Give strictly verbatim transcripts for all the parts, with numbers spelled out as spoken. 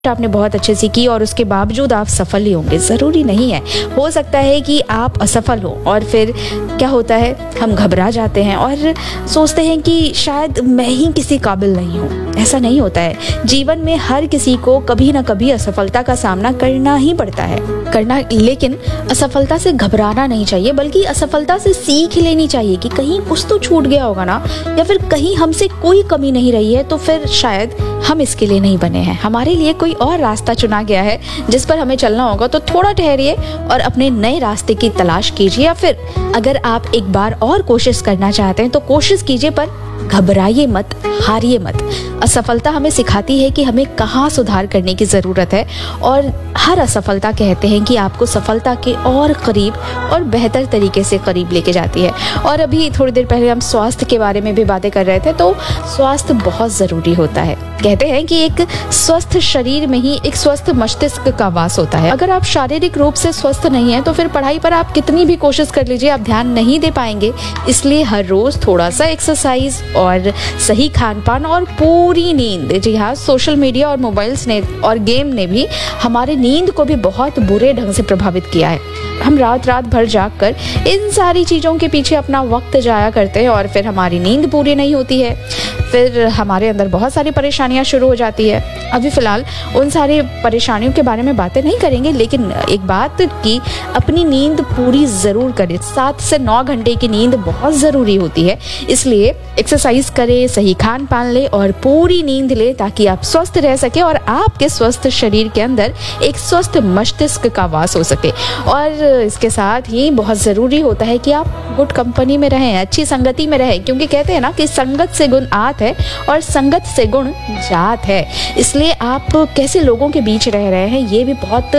आपने बहुत अच्छे से की और उसके बावजूद आप सफल ही होंगे, ज़रूरी नहीं है। हो सकता है कि आप असफल हो और फिर क्या होता है, हम घबरा जाते हैं और सोचते हैं कि शायद मैं ही किसी काबिल नहीं हूँ। ऐसा नहीं होता है। जीवन में हर किसी को कभी ना कभी असफलता का सामना करना ही पड़ता है करना लेकिन असफलता से घबराना नहीं चाहिए, बल्कि असफलता से सीख लेनी चाहिए कि कहीं कुछ तो छूट गया होगा ना, या फिर कहीं हमसे कोई कमी नहीं रही है, तो फिर शायद हम इसके लिए नहीं बने हैं। हमारे लिए कोई और रास्ता चुना गया है जिस पर हमें चलना होगा। तो थोड़ा ठहरिए और अपने नए रास्ते की तलाश कीजिए, या फिर अगर आप एक बार और कोशिश करना चाहते हैं तो कोशिश कीजिए, पर घबराइए मत, हारिए मत। असफलता हमें सिखाती है कि हमें कहाँ सुधार करने की ज़रूरत है, और हर असफलता कहते हैं कि आपको सफलता के और करीब और बेहतर तरीके से करीब लेके जाती है। और अभी थोड़ी देर पहले हम स्वास्थ्य के बारे में भी बातें कर रहे थे, तो स्वास्थ्य बहुत ज़रूरी होता है। कहते हैं कि एक स्वस्थ शरीर में ही एक स्वस्थ मस्तिष्क का वास होता है। अगर आप शारीरिक रूप से स्वस्थ नहीं हैं तो फिर पढ़ाई पर आप कितनी भी कोशिश कर लीजिए, आप ध्यान नहीं दे पाएंगे। इसलिए हर रोज़ थोड़ा सा एक्सरसाइज और सही खान पान और पूरी नींद, जी हाँ, सोशल मीडिया और मोबाइल्स ने और गेम ने भी हमारे नींद को भी बहुत बुरे ढंग से प्रभावित किया है। हम रात रात भर जाग कर इन सारी चीज़ों के पीछे अपना वक्त जाया करते हैं और फिर हमारी नींद पूरी नहीं होती है। फिर हमारे अंदर बहुत सारी परेशानियां शुरू हो जाती है। अभी फ़िलहाल उन सारी परेशानियों के बारे में बातें नहीं करेंगे, लेकिन एक बात कि अपनी नींद पूरी ज़रूर करें। सात से नौ घंटे की नींद बहुत ज़रूरी होती है। इसलिए एक्सरसाइज करें, सही खान पान लें और पूरी नींद लें, ताकि आप स्वस्थ रह सके और आपके स्वस्थ शरीर के अंदर एक स्वस्थ मस्तिष्क का वास हो सके। और इसके साथ ही बहुत ज़रूरी होता है कि आप गुड कंपनी में रहें, अच्छी संगति में रहें, क्योंकि कहते हैं ना कि संगत से गुण आत है और संगत से गुण जात है। इसलिए आप कैसे लोगों के बीच रह रहे हैं, ये भी बहुत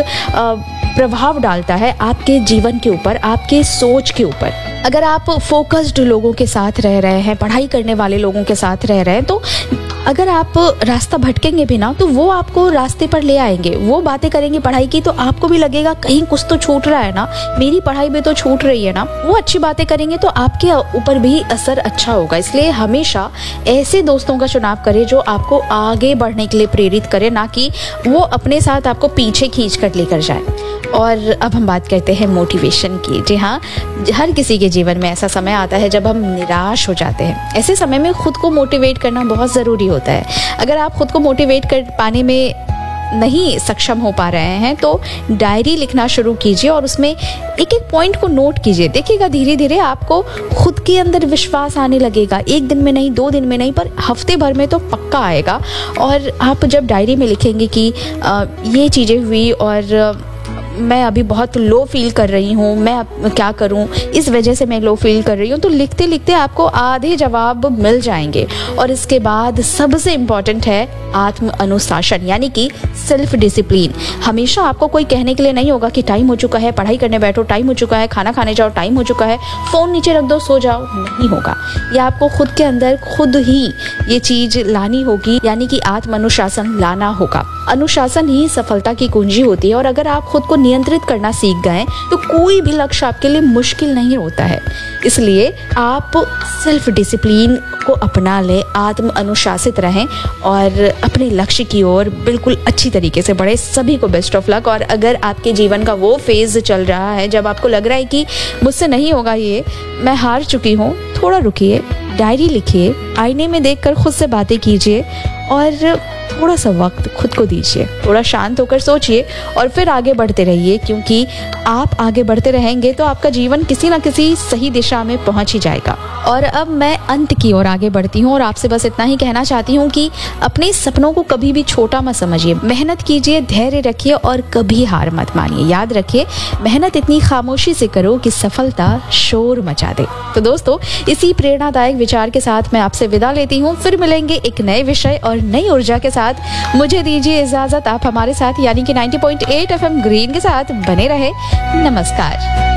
प्रभाव डालता है आपके जीवन के ऊपर, आपके सोच के ऊपर। अगर आप फोकस्ड लोगों के साथ रह रहे हैं, पढ़ाई करने वाले लोगों के साथ रह रहे हैं, तो अगर आप रास्ता भटकेंगे भी ना, तो वो आपको रास्ते पर ले आएंगे। वो बातें करेंगे पढ़ाई की, तो आपको भी लगेगा कहीं कुछ तो छूट रहा है ना, मेरी पढ़ाई भी तो छूट रही है ना। वो अच्छी बातें करेंगे तो आपके ऊपर भी असर अच्छा होगा। इसलिए हमेशा ऐसे दोस्तों का चुनाव करें जो आपको आगे बढ़ने के लिए प्रेरित करें, ना कि वो अपने साथ आपको पीछे खींच कर लेकर जाए। और अब हम बात करते हैं मोटिवेशन की। जी हाँ, हर किसी के जीवन में ऐसा समय आता है जब हम निराश हो जाते हैं। ऐसे समय में खुद को मोटिवेट करना बहुत ज़रूरी होता है। अगर आप खुद को मोटिवेट कर पाने में नहीं सक्षम हो पा रहे हैं तो डायरी लिखना शुरू कीजिए और उसमें एक एक पॉइंट को नोट कीजिए। देखिएगा धीरे धीरे आपको खुद के अंदर विश्वास आने लगेगा। एक दिन में नहीं, दो दिन में नहीं, पर हफ्ते भर में तो पक्का आएगा। और आप जब डायरी में लिखेंगे कि आ, ये चीज़ें हुई और मैं अभी बहुत लो फील कर रही हूँ, मैं अब क्या करूँ, इस वजह से मैं लो फील कर रही हूँ, तो लिखते लिखते आपको आधे जवाब मिल जाएंगे। और इसके बाद सबसे इम्पॉर्टेंट है आत्म अनुशासन, यानी कि सेल्फ डिसिप्लिन। हमेशा आपको कोई कहने के लिए नहीं होगा कि टाइम हो चुका है, पढ़ाई करने बैठो, टाइम हो चुका है, खाना खाने जाओ, टाइम हो चुका है, फ़ोन नीचे रख दो, सो जाओ। नहीं होगा। ये आपको खुद के अंदर खुद ही ये चीज़ लानी होगी, यानी कि आत्म अनुशासन लाना होगा। अनुशासन ही सफलता की कुंजी होती है। और अगर आप खुद को नियंत्रित करना सीख गए तो कोई भी लक्ष्य आपके लिए मुश्किल नहीं होता है। इसलिए आप सेल्फ डिसिप्लिन को अपना लें, आत्म अनुशासित रहें और अपने लक्ष्य की ओर बिल्कुल अच्छी तरीके से बढ़े। सभी को बेस्ट ऑफ लक। और अगर आपके जीवन का वो फेज़ चल रहा है जब आपको लग रहा है कि मुझसे नहीं होगा ये, मैं हार चुकी हूँ, थोड़ा रुकिए, डायरी लिखिए, आईने में देखकर खुद से बातें कीजिए और थोड़ा सा वक्त खुद को दीजिए, थोड़ा शांत होकर सोचिए और फिर आगे बढ़ते रहिए। क्योंकि आप आगे बढ़ते रहेंगे तो आपका जीवन किसी ना किसी सही दिशा में पहुंच ही जाएगा। और अब मैं अंत की ओर आगे बढ़ती हूँ और आपसे बस इतना ही कहना चाहती हूँ कि अपने सपनों को कभी भी छोटा मत समझिए। मेहनत कीजिए, धैर्य रखिए और कभी हार मत मानिए। याद रखिए, मेहनत इतनी खामोशी से करो कि सफलता शोर मचा दे। तो दोस्तों, इसी प्रेरणादायक विचार के साथ मैं आपसे विदा लेती हूँ। फिर मिलेंगे एक नए विषय और नई ऊर्जा के साथ। मुझे दीजिए इजाजत। आप हमारे साथ यानी कि नब्बे पॉइंट आठ एफएम ग्रीन के साथ बने रहे। नमस्कार।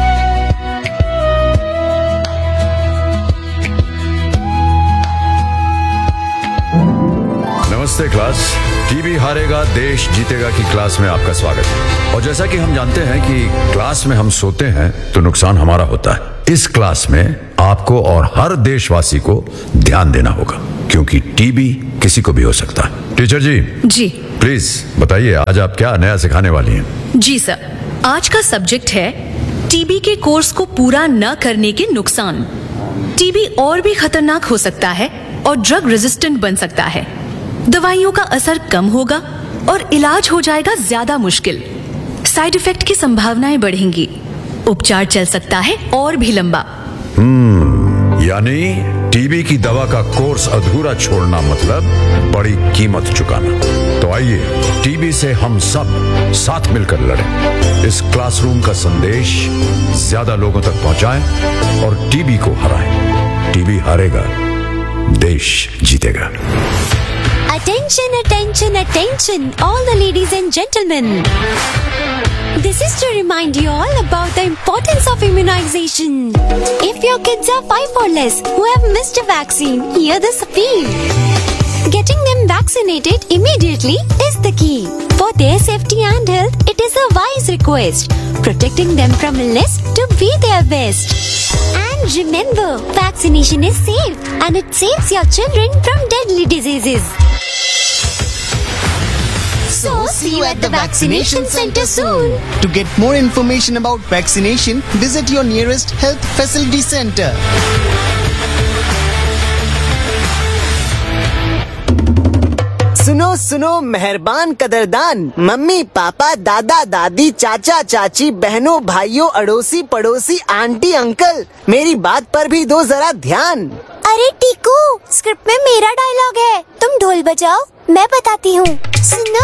नमस्ते क्लास। टीवी हारेगा देश जीतेगा की क्लास में आपका स्वागत है। और जैसा कि हम जानते हैं कि क्लास में हम सोते हैं तो नुकसान हमारा होता है। इस क्लास में आपको और हर देशवासी को ध्यान देना होगा, क्योंकि टीबी किसी को भी हो सकता है। टीचर जी जी प्लीज बताइए, आज आप क्या नया सिखाने वाली हैं? जी सर, आज का सब्जेक्ट है टीबी के कोर्स को पूरा न करने के नुकसान। टीबी और भी खतरनाक हो सकता है और ड्रग रेजिस्टेंट बन सकता है। दवाइयों का असर कम होगा और इलाज हो जाएगा ज्यादा मुश्किल। साइड इफेक्ट की संभावनाएं बढ़ेंगी। उपचार चल सकता है और भी लंबा। यानी टीबी की दवा का कोर्स अधूरा छोड़ना मतलब बड़ी कीमत चुकाना। तो आइए टीबी से हम सब साथ मिलकर लड़ें। इस क्लासरूम का संदेश ज्यादा लोगों तक पहुंचाएं और टीबी को हराएं। टीबी हारेगा, देश जीतेगा। Attention, attention, attention, all the ladies and gentlemen. This is to remind you all about the importance of immunization. If your kids are five or less who have missed a vaccine, hear this appeal. Getting them vaccinated immediately is the key. For their safety and health, it is a wise request. Protecting them from illness to be their best. And remember, vaccination is safe and it saves your children from deadly diseases. So, see you at the vaccination center soon. To get more information about vaccination, visit your nearest health facility center. सुनो सुनो मेहरबान कदरदान, mummy papa दादा दादी चाचा चाची बहनों भाइयों अड़ोसी पड़ोसी आंटी अंकल, मेरी बात पर भी दो जरा ध्यान। अरे टीकू, स्क्रिप्ट में मेरा डायलॉग है, तुम ढोल बजाओ, मैं बताती हूँ। सुनो